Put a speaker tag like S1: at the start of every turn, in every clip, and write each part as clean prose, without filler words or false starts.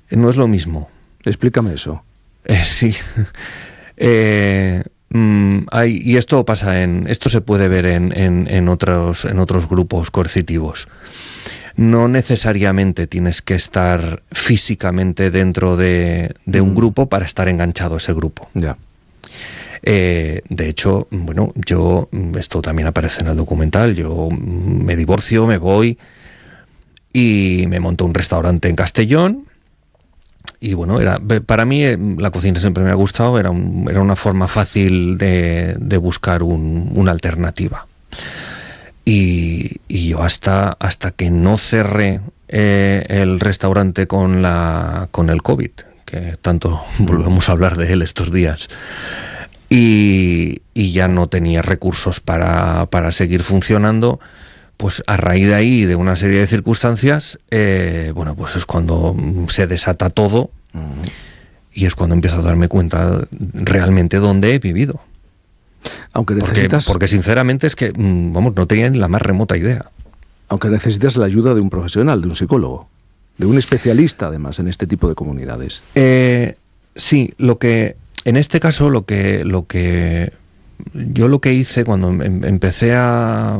S1: No es lo mismo.
S2: Explícame eso.
S1: Sí. Y esto pasa esto se puede ver en otros grupos coercitivos. No necesariamente tienes que estar físicamente dentro de un grupo para estar enganchado a ese grupo.
S2: Ya.
S1: De hecho, bueno, esto también aparece en el documental, yo me divorcio, me voy y me monto un restaurante en Castellón. Y bueno, para mí la cocina siempre me ha gustado, era una forma fácil de buscar una alternativa. Y yo hasta que no cerré el restaurante con el COVID, que tanto volvemos a hablar de él estos días, y ya no tenía recursos para seguir funcionando, pues a raíz de ahí, de una serie de circunstancias, bueno, pues es cuando se desata todo y es cuando empiezo a darme cuenta realmente dónde he vivido.
S2: Aunque necesitas...
S1: Porque sinceramente es que, vamos, no tenía ni la más remota idea.
S2: Aunque necesitas la ayuda de un profesional, de un psicólogo, de un especialista además en este tipo de comunidades.
S1: Sí, en este caso lo que hice cuando empecé a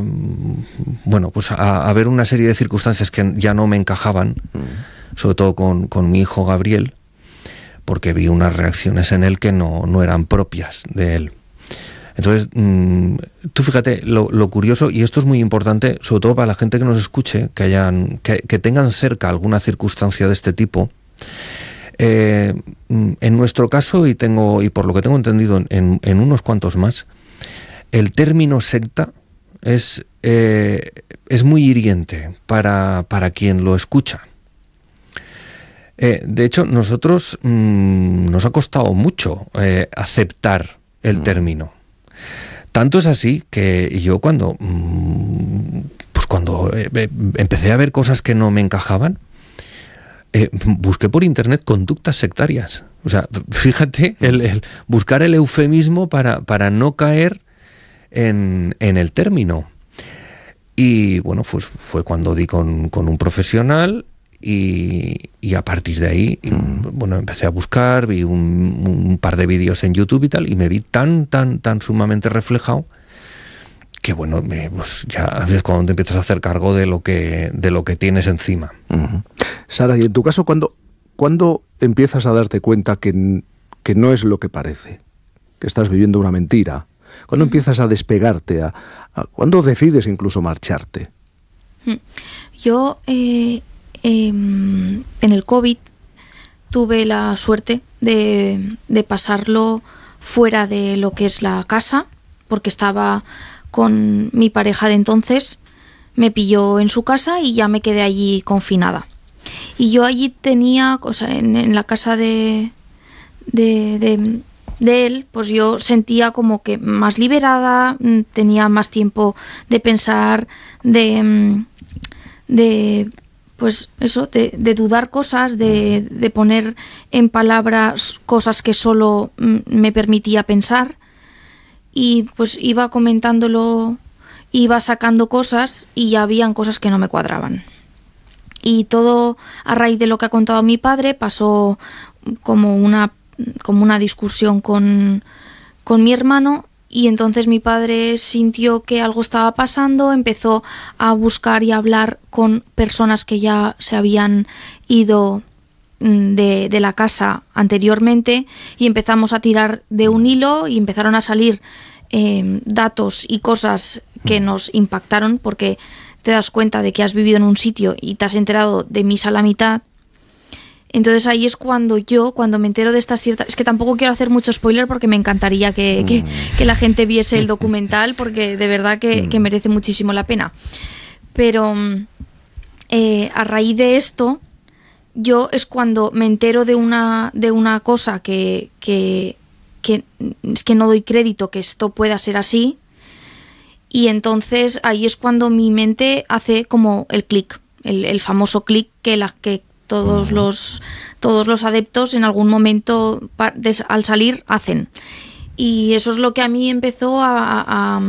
S1: ver una serie de circunstancias que ya no me encajaban, sobre todo con mi hijo Gabriel, porque vi unas reacciones en él que no eran propias de él. Entonces, tú fíjate lo curioso, y esto es muy importante, sobre todo para la gente que nos escuche, que tengan cerca alguna circunstancia de este tipo. En nuestro caso, y por lo que tengo entendido en unos cuantos más, el término secta es muy hiriente para quien lo escucha. De hecho, nosotros nos ha costado mucho aceptar el término. Tanto es así que yo cuando empecé a ver cosas que no me encajaban, busqué por internet conductas sectarias. O sea, fíjate, el buscar el eufemismo para no caer en el término. Y bueno, pues fue cuando di con un profesional y a partir de ahí, bueno, empecé a buscar, vi un par de vídeos en YouTube y tal, y me vi tan sumamente reflejado que bueno, pues ya es cuando te empiezas a hacer cargo de lo que tienes encima.
S2: Sara, y en tu caso, ¿cuándo empiezas a darte cuenta que no es lo que parece? Que estás viviendo una mentira. ¿Cuándo empiezas a despegarte? ¿Cuándo decides incluso marcharte?
S3: Yo en el COVID tuve la suerte de pasarlo fuera de lo que es la casa, porque estaba con mi pareja de entonces, me pilló en su casa y ya me quedé allí confinada. Y yo allí tenía, o sea, en la casa de él, pues yo sentía como que más liberada, tenía más tiempo de pensar, de dudar cosas, de poner en palabras cosas que solo me permitía pensar. Y pues iba comentándolo, iba sacando cosas y ya habían cosas que no me cuadraban. Y todo a raíz de lo que ha contado mi padre pasó como una discusión con mi hermano, y entonces mi padre sintió que algo estaba pasando, empezó a buscar y a hablar con personas que ya se habían ido de la casa anteriormente, y empezamos a tirar de un hilo y empezaron a salir datos y cosas que nos impactaron, porque te das cuenta de que has vivido en un sitio y te has enterado de misa a la mitad. Entonces ahí es cuando me entero de estas ciertas... Es que tampoco quiero hacer mucho spoiler porque me encantaría que la gente viese el documental, porque de verdad que merece muchísimo la pena. Pero a raíz de esto, yo es cuando me entero de una cosa que es que no doy crédito que esto pueda ser así, y entonces ahí es cuando mi mente hace como el clic, el famoso clic que todos los adeptos en algún momento al salir hacen. Y eso es lo que a mí empezó a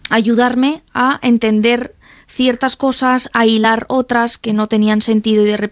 S3: ayudarme a entender ciertas cosas, a hilar otras que no tenían sentido, y de